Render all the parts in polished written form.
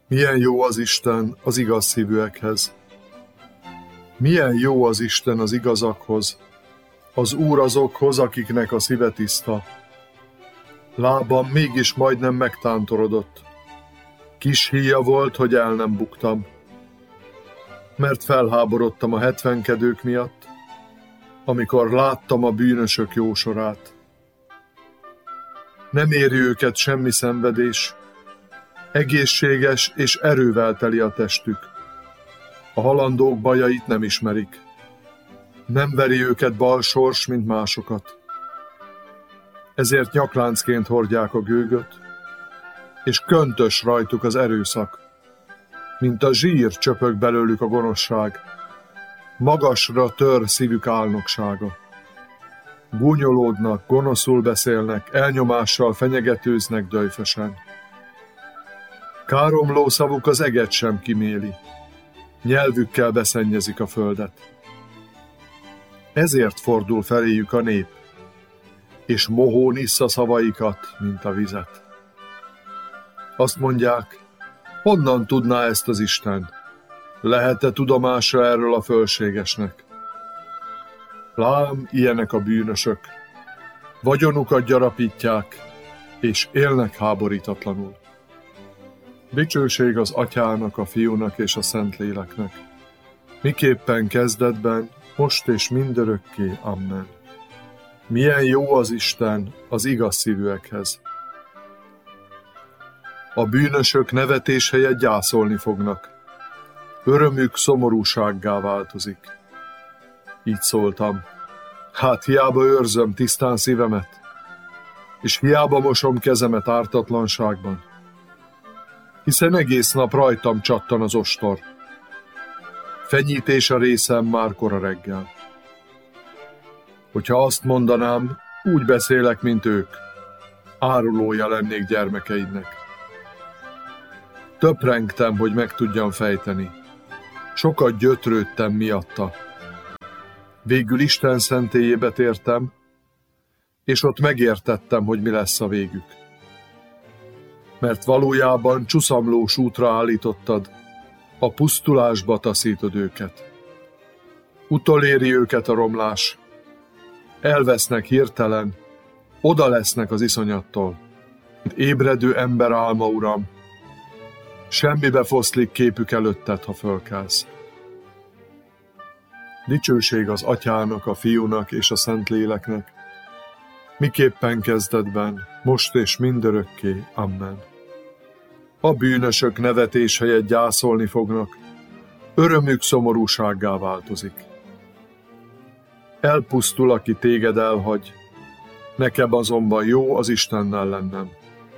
Milyen jó az Isten az igaz szívűekhez. Milyen jó az Isten az igazakhoz, az Úr azokhoz, akiknek a szíve tiszta. Lábam mégis majdnem megtántorodott. Kis híja volt, hogy el nem buktam. Mert felháborodtam a hetvenkedők miatt, amikor láttam a bűnösök jósorát. Nem éri őket semmi szenvedés, egészséges és erővel teli a testük. A halandók bajait nem ismerik. Nem veri őket bal sors, mint másokat. Ezért nyakláncként hordják a gőgöt, és köntös rajtuk az erőszak. Mint a zsír csöpög belőlük a gonoszság. Magasra tör szívük álnoksága. Gúnyolódnak, gonoszul beszélnek, elnyomással fenyegetőznek döjfösen. Káromló szavuk az eget sem kiméli. Nyelvükkel beszennyezik a földet. Ezért fordul feléjük a nép, és mohón issza szavaikat, mint a vizet. Azt mondják, honnan tudná ezt az Isten? Lehet-e tudomása erről a fölségesnek? Lám, ilyenek a bűnösök. Vagyonukat gyarapítják, és élnek háborítatlanul. Dicsőség az Atyának, a Fiúnak és a Szentléleknek. Miképpen kezdetben, most és mindörökké. Amen. Milyen jó az Isten az igaz szívűekhez. A bűnösök nevetés helyett gyászolni fognak. Örömük szomorúsággá változik. Így szóltam. Hát hiába őrzöm tisztán szívemet, és hiába mosom kezemet ártatlanságban, hiszen egész nap rajtam csattan az ostor. Fenyítés a részem már kora reggel. Hogyha azt mondanám, úgy beszélek, mint ők, árulója lennék gyermekeidnek. Töprengtem, hogy meg tudjam fejteni. Sokat gyötrődtem miatta. Végül Isten szentélyébe tértem, és ott megértettem, hogy mi lesz a végük. Mert valójában csuszamlós útra állítottad, a pusztulásba taszítod őket. Utoléri őket a romlás, elvesznek hirtelen, oda lesznek az iszonyattól. Ébredő ember álma, Uram, semmibe foszlik képük előtted, ha fölkelsz. Dicsőség az Atyának, a Fiúnak és a Szentléleknek, miképpen kezdetben, most és mindörökké. Amen. A bűnösök nevetés helyett gyászolni fognak, örömük szomorúsággá változik. Elpusztul, aki téged elhagy, nekem azonban jó az Istennel lennem.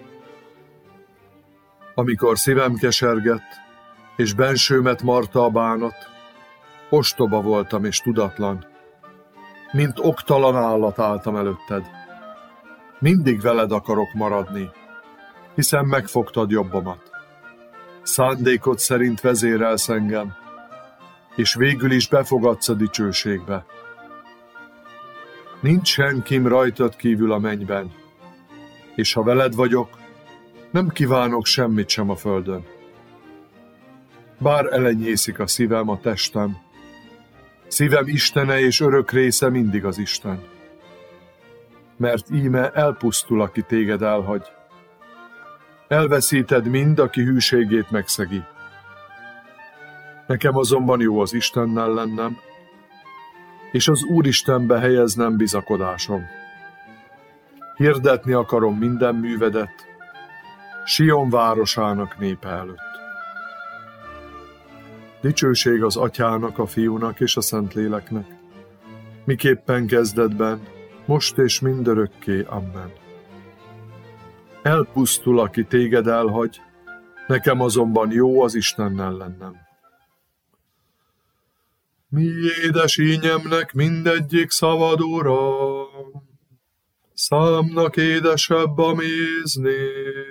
Amikor szívem kesergett, és bensőmet marta a bánat, ostoba voltam és tudatlan, mint oktalan állat álltam előtted. Mindig veled akarok maradni, hiszen megfogtad jobbamat. Szándékod szerint vezérelsz engem, és végül is befogadsz a dicsőségbe. Nincs senkim rajtad kívül a mennyben, és ha veled vagyok, nem kívánok semmit sem a földön. Bár elenyészik a szívem, a testem, szívem istene és örök része mindig az Isten. Mert íme elpusztul, aki téged elhagy. Elveszíted mind, aki hűségét megszegi. Nekem azonban jó az Istennel lennem, és az Úristenbe helyeznem bizakodásom. Hirdetni akarom minden művedet, Sion városának népe előtt. Dicsőség az Atyának, a Fiúnak és a Szentléleknek, miképpen kezdetben, most és mindörökké. Amen. Elpusztul, aki téged elhagy, nekem azonban jó az Istennel lennem. Mi édes ínyemnek mindegyik szavad, Uram, számnak édesebb a méznél.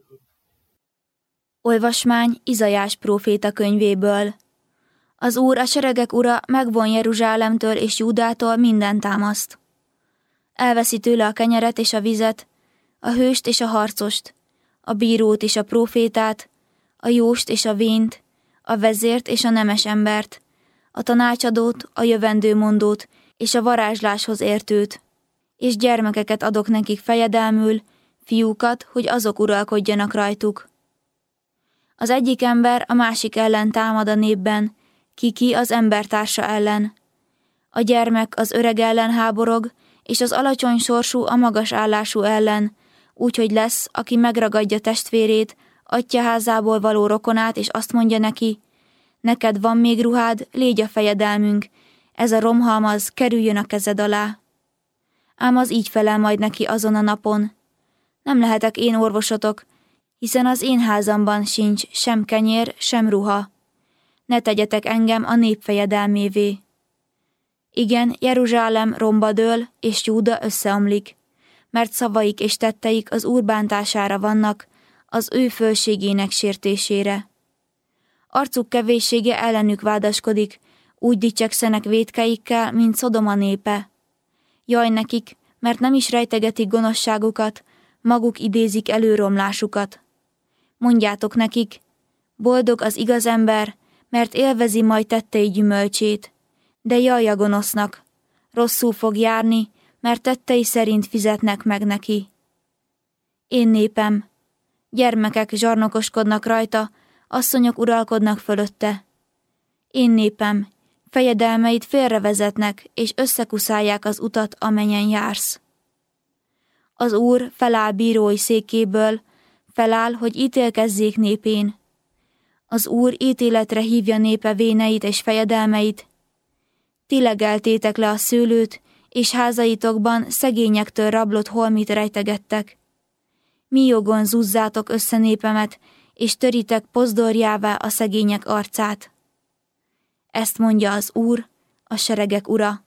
Olvasmány Izaiás próféta könyvéből. Az Úr, a seregek Ura megvon Jeruzsálemtől és Júdától minden támaszt. Elveszi tőle a kenyeret és a vizet, a hőst és a harcost, a bírót és a prófétát, a jóst és a vént, a vezért és a nemes embert, a tanácsadót, a jövendőmondót és a varázsláshoz értőt, és gyermekeket adok nekik fejedelmül, fiúkat, hogy azok uralkodjanak rajtuk. Az egyik ember a másik ellen támad a népben, ki az embertársa ellen. A gyermek az öreg ellen háborog, és az alacsony sorsú a magas állású ellen, úgyhogy lesz, aki megragadja testvérét, atyjaházából való rokonát, és azt mondja neki, neked van még ruhád, légy a fejedelmünk, ez a romhalmaz kerüljön a kezed alá. Ám az így felel majd neki azon a napon. Nem lehetek én orvosotok, hiszen az én házamban sincs sem kenyér, sem ruha. Ne tegyetek engem a nép fejedelmévé. Igen, Jeruzsálem romba dől, és Júda összeomlik, mert szavaik és tetteik az Úr bántására vannak, az ő fölségének sértésére. Arcuk kevéssége ellenük vádaskodik, úgy dicsekszenek vétkeikkel, mint Szodoma népe. Jaj nekik, mert nem is rejtegetik gonoszságukat, maguk idézik elő romlásukat. Mondjátok nekik, boldog az igaz ember, mert élvezi majd tettei gyümölcsét, de jaj a gonosznak, rosszul fog járni, mert tettei szerint fizetnek meg neki. Én népem, gyermekek zsarnokoskodnak rajta, asszonyok uralkodnak fölötte. Én népem, fejedelmeid félrevezetnek, és összekuszálják az utat, amenyen jársz. Az Úr feláll bírói székéből, feláll, hogy ítélkezzék népén. Az Úr ítéletre hívja népe véneit és fejedelmeit. Ti legeltétek le a szőlőt, és házaitokban szegényektől rablott holmit rejtegettek. Mi jogon zúzzátok össze népemet, és töritek pozdorjává a szegények arcát. Ezt mondja az Úr, a seregek ura.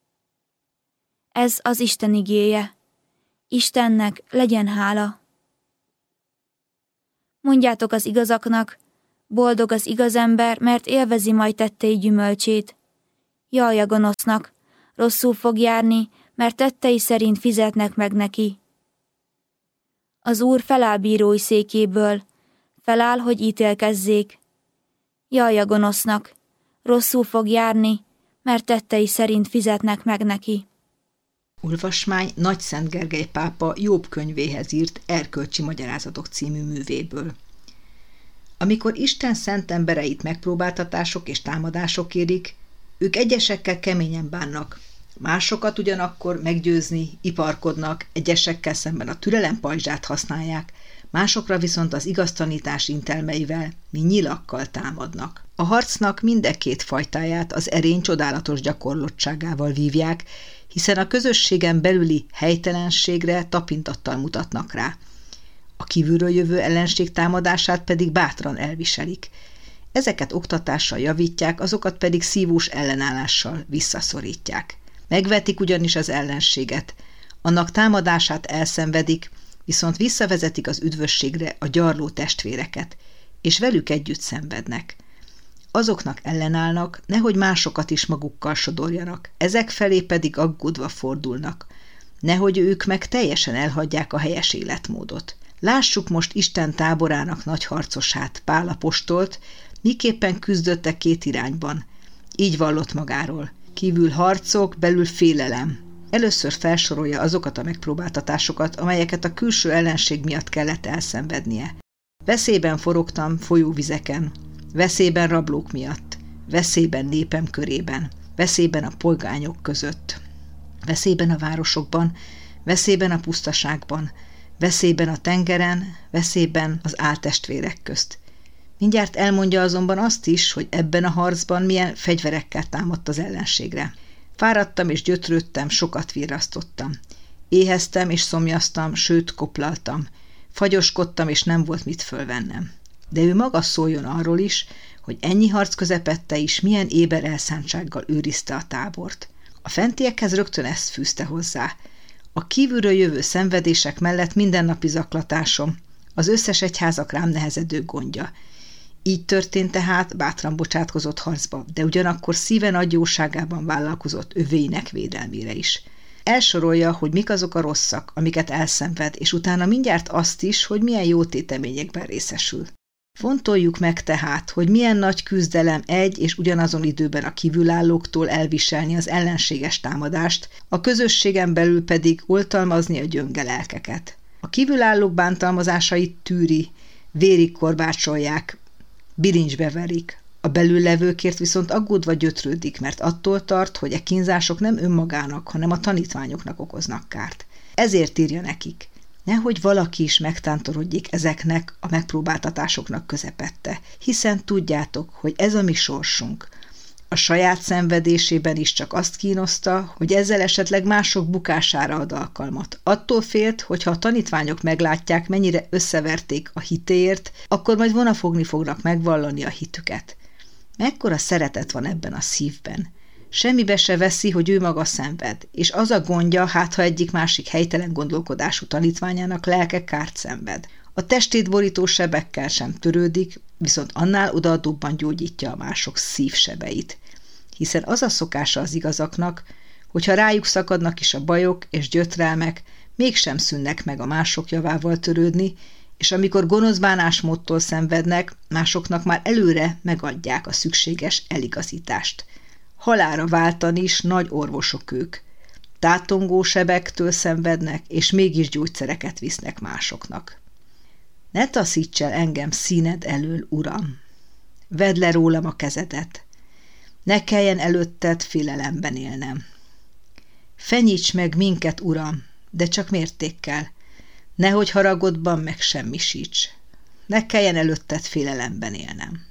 Ez az Isten igéje. Istennek legyen hála. Mondjátok az igazaknak, boldog az igaz ember, mert élvezi majd tettei gyümölcsét. Jaj a gonosznak, rosszul fog járni, mert tettei szerint fizetnek meg neki. Az Úr feláll bírói székéből, feláll, hogy ítélkezzék. Jaj a gonosznak, rosszul fog járni, mert tettei szerint fizetnek meg neki. Olvasmány Nagyszent Gergely pápa Jobb könyvéhez írt Erkölcsi magyarázatok című művéből. Amikor Isten szent embereit megpróbáltatások és támadások érik, ők egyesekkel keményen bánnak, másokat ugyanakkor meggyőzni, iparkodnak, egyesekkel szemben a türelem pajzsát használják, másokra viszont az igaz tanítás intelmeivel, mint nyilakkal támadnak. A harcnak mindekét fajtáját az erény csodálatos gyakorlottságával vívják, hiszen a közösségen belüli helytelenségre tapintattal mutatnak rá. A kívülről jövő ellenség támadását pedig bátran elviselik. Ezeket oktatással javítják, azokat pedig szívós ellenállással visszaszorítják. Megvetik ugyanis az ellenséget, annak támadását elszenvedik, viszont visszavezetik az üdvösségre a gyarló testvéreket, és velük együtt szenvednek. Azoknak ellenállnak, nehogy másokat is magukkal sodorjanak, ezek felé pedig aggódva fordulnak, nehogy ők meg teljesen elhagyják a helyes életmódot. Lássuk most Isten táborának nagy harcosát, Pál apostolt, miképpen küzdötte két irányban. Így vallott magáról. Kívül harcok, belül félelem. Először felsorolja azokat a megpróbáltatásokat, amelyeket a külső ellenség miatt kellett elszenvednie. Veszélyben forogtam folyóvizeken, veszélyben rablók miatt, veszélyben népem körében, veszélyben a pogányok között, veszélyben a városokban, veszélyben a pusztaságban, veszélyben a tengeren, veszélyben az áltestvérek közt. Mindjárt elmondja azonban azt is, hogy ebben a harcban milyen fegyverekkel támadt az ellenségre. Fáradtam és gyötrődtem, sokat virrasztottam. Éheztem és szomjaztam, sőt koplaltam. Fagyoskodtam és nem volt mit fölvennem. De ő maga szóljon arról is, hogy ennyi harc közepette is milyen éber elszántsággal őrizte a tábort. A fentiekhez rögtön ezt fűzte hozzá. A kívülről jövő szenvedések mellett mindennapi zaklatásom, az összes egyházak rám nehezedő gondja. Így történt tehát, bátran bocsátkozott harcba, de ugyanakkor szíve nagy jóságában vállalkozott övéinek védelmére is. Elsorolja, hogy mik azok a rosszak, amiket elszenved, és utána mindjárt azt is, hogy milyen jó téteményekben részesül. Fontoljuk meg tehát, hogy milyen nagy küzdelem egy és ugyanazon időben a kívülállóktól elviselni az ellenséges támadást, a közösségen belül pedig oltalmazni a gyönge lelkeket. A kívülállók bántalmazásait tűri, vérig korbácsolják, bilincsbe verik, a belüllevőkért viszont aggódva gyötrődik, mert attól tart, hogy a kínzások nem önmagának, hanem a tanítványoknak okoznak kárt. Ezért írja nekik: nehogy valaki is megtántorodjék ezeknek a megpróbáltatásoknak közepette, hiszen tudjátok, hogy ez a mi sorsunk. A saját szenvedésében is csak azt kínoszta, hogy ezzel esetleg mások bukására ad alkalmat. Attól félt, hogy ha a tanítványok meglátják, mennyire összeverték a hitéért, akkor majd vonafogni fognak megvallani a hitüket. Mekkora szeretet van ebben a szívben. Semmibe se veszi, hogy ő maga szenved, és az a gondja, hát ha egyik-másik helytelen gondolkodású tanítványának lelke kárt szenved. A testét borító sebekkel sem törődik, viszont annál odaadóbban gyógyítja a mások szívsebeit. Hiszen az a szokása az igazaknak, hogyha rájuk szakadnak is a bajok és gyötrelmek, mégsem szűnnek meg a mások javával törődni, és amikor gonosz bánásmódtól szenvednek, másoknak már előre megadják a szükséges eligazítást. Halálra váltani is nagy orvosok ők. Tátongó sebektől szenvednek, és mégis gyógyszereket visznek másoknak. Ne taszíts el engem színed elől, Uram! Vedd le rólam a kezedet! Ne kelljen előtted félelemben élnem. Fenyíts meg minket, Uram, de csak mértékkel, nehogy haragodban megsemmisíts. Ne kelljen előtted félelemben élnem.